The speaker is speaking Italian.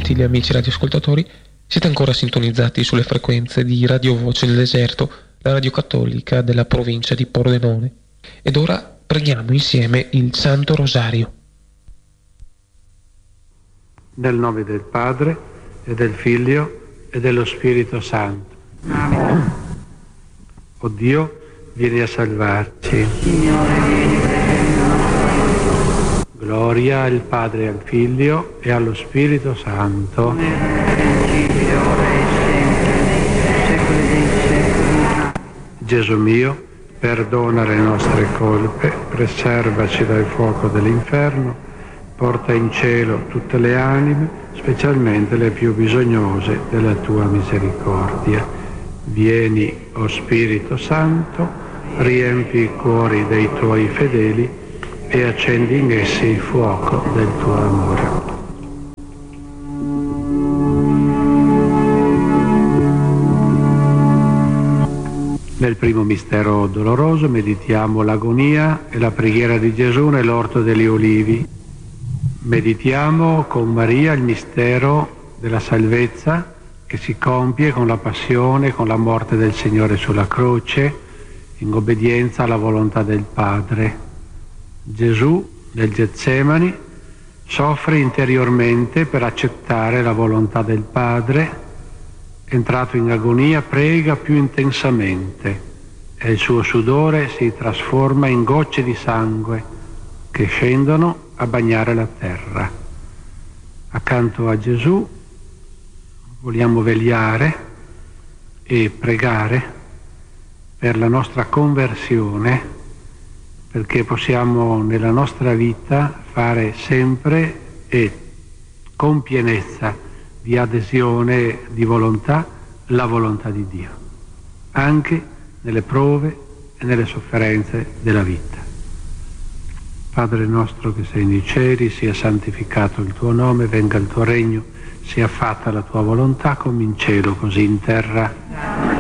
gentili amici radioascoltatori, siete ancora sintonizzati sulle frequenze di Radio Voce del Deserto, la radio cattolica della provincia di Pordenone. Ed ora preghiamo insieme il Santo Rosario. Nel nome del Padre, e del Figlio, e dello Spirito Santo. Amen. O Dio, vieni a salvarci. Gloria al Padre, al Figlio e allo Spirito Santo. Gesù mio, perdona le nostre colpe, preservaci dal fuoco dell'inferno, porta in cielo tutte le anime, specialmente le più bisognose della tua misericordia. Vieni, o Spirito Santo, riempi i cuori dei tuoi fedeli e accendi in essi il fuoco del tuo amore. Nel primo mistero doloroso meditiamo l'agonia e la preghiera di Gesù nell'orto degli Ulivi. Meditiamo con Maria il mistero della salvezza che si compie con la passione, con la morte del Signore sulla croce, in obbedienza alla volontà del Padre. Gesù, nel Getsemani, soffre interiormente per accettare la volontà del Padre. Entrato in agonia, prega più intensamente e il suo sudore si trasforma in gocce di sangue che scendono a bagnare la terra. Accanto a Gesù vogliamo vegliare e pregare per la nostra conversione, perché possiamo nella nostra vita fare sempre e con pienezza di adesione di volontà la volontà di Dio, anche nelle prove e nelle sofferenze della vita. Padre nostro che sei nei cieli, sia santificato il tuo nome, venga il tuo regno, sia fatta la tua volontà come in cielo così in terra.